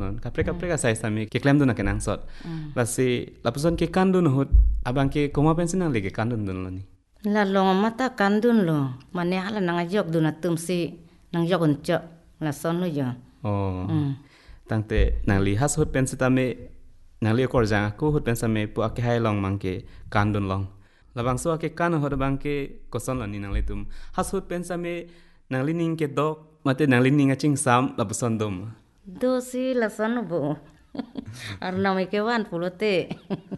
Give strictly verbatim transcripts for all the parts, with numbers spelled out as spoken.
lon kapre kapre ka sai sami ke klem dun na kenang sot la si la puson ke kandun hut abang ke koma pensin nang le ke kandun dun loni la long mata kandun lo mane hala nang jok dun atum si nang jok unco la son lo jo oh tangte nang li has hut pensin tame nang li kor jang ko hut pensin me pu ake hai long mang ke kandun long labang so ake kan hot bang ke koson loni nang li tum has hut pensin me nang li ning ke dok mate nang li ning aching sam la puson dum do si la son bo ar nam ke wan pulote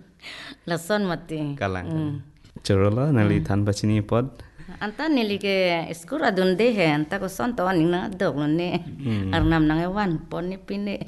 la son mate kalang chorola nang li than bachini pod anta nili ke skul adun de he anta ko son to ning na dok ne ar nam nang wan pon ni pine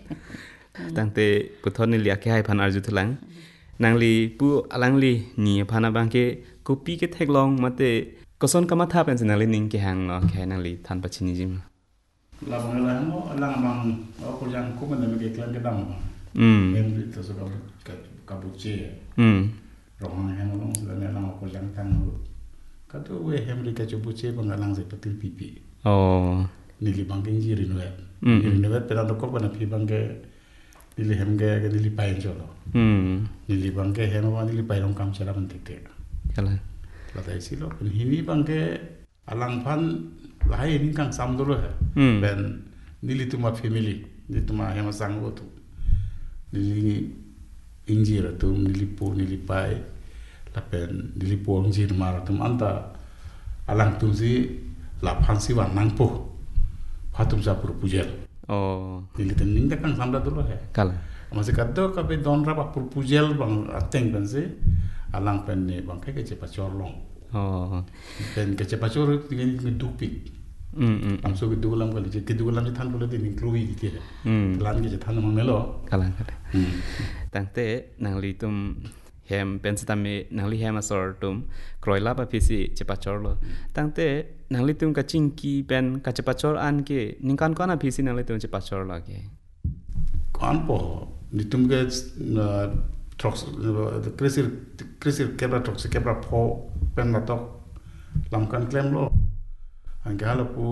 tangte puthon ni ake hai phan arju thulang nang li pu alang li ni phana bang ke kopi ke theklong mate koson kama tha pen nang li ning ke hang no ke nang li than bachini jim la bang la mo alang bang ko jang ko man me ke klan ke dam mm em ri to so ka ka buche mm rong han lo la ne lang ko jang tang ka to we hem ri ka chu buche bang alang se patil pipi oh ni li bang ngi ri no et ni no et pera ko bana pi bang ke ni li hem ge ni li pai jo lo mm ni li bang ke hem wa ni li pai rong kam chela ban tik te kala la dai si lo ni ni bang ke alang phan lai ni kang sam do lo he ben ni li tuma family ni tuma hem sang wo tu ni li injira tu ni li po ni li pai la pen ni li po injir mar tum anta alang tu si la phan si wan nang po phatum sa pur pujel oh ni li ten ning da kang sam da do lo he kala masih kado ka be don ra pur pujel bang ateng ben se alang pen ni bang ke ke cepat corlong oh pen ke cepat cor ni duk pik mm mm am so gitu lam kali ke du lam than bole din klui di ke lan ke than ma melo kala kala tangte nang li tum hem pensitame nang li hem asor tum kroila pa phisi chepachor lo tangte nang li tum ka chingki pen ka chepachor an ke ningkan kona phisi nang li tum chepachor la ke kan po ni tum ke trox krisir krisir kebra trox kebra po pen na tok lam kan klem lo ang hala pu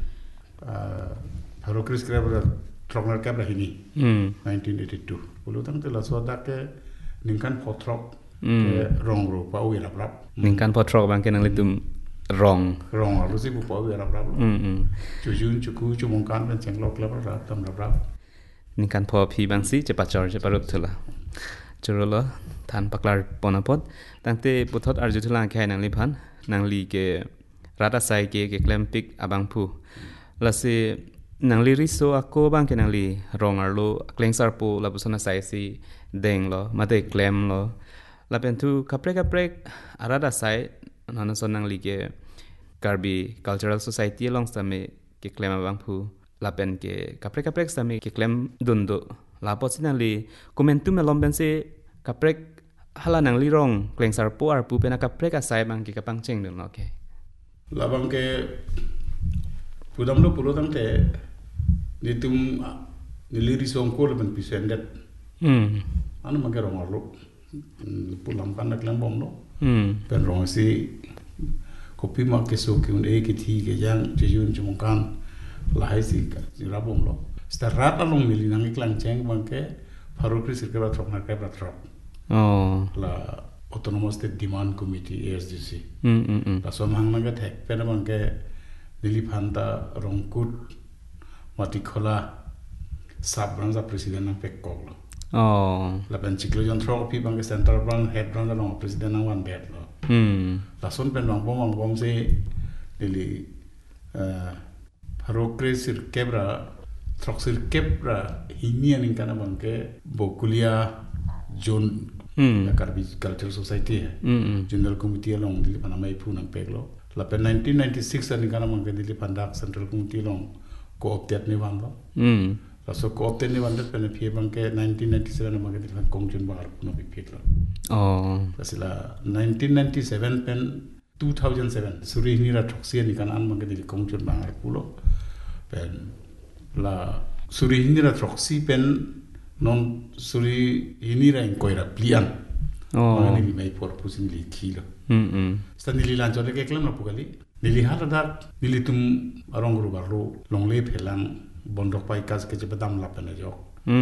haro kris kebra trokner kebra hini nineteen eighty-two pulu tang te la so da ke ningkan potrok ke rong ro pa wi rap rap ningkan potrok bang ke nang li tum rong rong ro si bu pa wi rap rap chu jun chu ku chu mong kan ben cheng lok la rap tam rap rap ningkan pho phi bang si chepachor cheparup thula churolo than paklar ponapot tangte puthot arju thula khai nang li phan nang li ke rata sai ke ke klempik abang phu lase nang li riso ako bang ke nang li rong arlo klengsar pu la busona sai si deng lo mate klem lo la pentu kapre kapre arada sai nana son nang li ke Karbi Cultural Society long same ke klem abang phu la pen ke kapre kapre same ke klem dundo la posinali komentum melom ben se kapre hala nang li rong klengsar pu ar pu pena kapre ka sai bang ke kapang cheng dun okay la bang ke pudam lo pulo tang te ni tum ni liri song ko ben pisendet hmm anu ma ke rong arlo pulam kan nak lem bom lo hmm pen rong si kopi ma ke so ke un e ke thi ke yang je yun chum kan lai si ka ra bom lo starat along mili nang iklang cheng bang ke pharu kris ke ba thok na ke ba thok oh la autonomous state demand committee A S D C hmm hmm la so mang na ke thek pe na bang ke dili phanta rongkut mati khola sab branza president na pek ko lo oh la pen chiklo jon thro pi bang ke center brand head brand na president na wan bet lo hmm la son pen bang bom bom se dili uh haro kresir kebra troxir kebra hinia ning kana bang ke bokulia jon la Karbi Cultural Society hmm general committee long dili pana mai pu nang pek lo la pen nineteen ninety-six ani kana bang ke dili pandak central committee long ko optet ni wan lo hmm la so ko optet ni wan det pen phi bang ke nineteen ninety-seven bang ke dili pan kongjun bang no bi pek lo oh la nineteen ninety-seven pen two thousand seven suri ni ra troxia ni kana an bang ke dili kongjun bang pulo pen la suri ni ra troxi pen non suri ini ra in koira plian oh mangani ni mai por pusin li kilo hmm hmm sta nili lan jole ke klam na pugali nili hala da nili tum arong ru barlo longle phelang bondok pai kas ke jebadam la pen jo